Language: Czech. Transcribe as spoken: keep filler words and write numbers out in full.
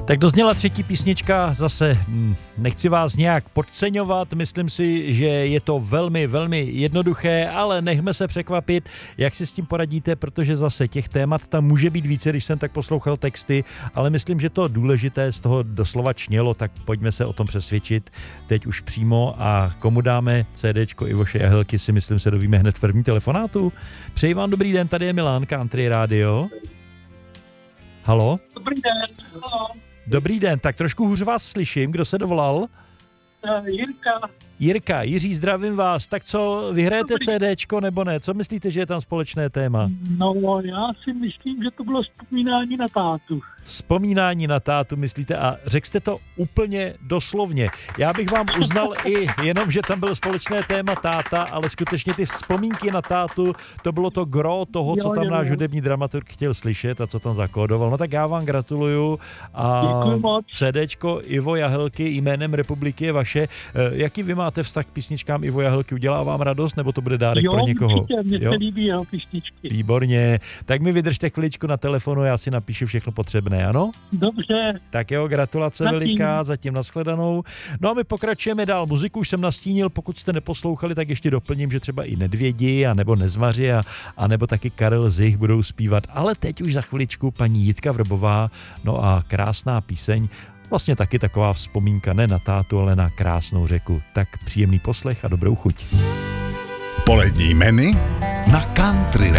Tak dozněla třetí písnička, zase nechci vás nějak podceňovat, myslím si, že je to velmi, velmi jednoduché, ale nechme se překvapit, jak si s tím poradíte, protože zase těch témat tam může být více, když jsem tak poslouchal texty, ale myslím, že to důležité z toho doslova čnělo, tak pojďme se o tom přesvědčit teď už přímo a komu dáme CDčko Ivoše Jahelky, si myslím se dovíme hned v první telefonátu. Přeji vám dobrý den, tady je Milan, Country Radio. Halo? Dobrý den, halo. Dobrý den, tak trošku hůř vás slyším, kdo se dovolal? Uh, Jirka. Jirka, Jiří, zdravím vás, tak co, vyhrajete CDčko nebo ne? Co myslíte, že je tam společné téma? No, já si myslím, že to bylo vzpomínání na tátu. Vzpomínání na tátu, myslíte? A řekl jste to úplně doslovně. Já bych vám uznal i jenom, že tam bylo společné téma táta, ale skutečně ty vzpomínky na tátu, to bylo to gro toho, co tam náš hudební dramaturg chtěl slyšet a co tam zakódoval. No tak já vám gratuluju a CDčko Ivo Jahelky jménem republiky je vaše. Jaký vy máte vztah k písničkám Ivo Jahelky? Udělá vám radost, nebo to bude dárek jo, pro někoho? Určitě, mně se líbí jeho písničky. Výborně. Tak mi vydržte chviličku na telefonu, já si napíšu všechno potřebné, ano? Dobře. Tak jo, gratulace zatím. Veliká, zatím nashledanou. No a my pokračujeme dál. Muziku už jsem nastínil, pokud jste neposlouchali, tak ještě doplním, že třeba i Nedvědi, a nebo Nezmaři, a, a nebo taky Karel Zich budou zpívat. Ale teď už za chviličku paní Jitka Vrbová, no a krásná píseň, vlastně taky taková vzpomínka ne na tátu, ale na krásnou řeku. Tak příjemný poslech a dobrou chuť. Polední menu na Country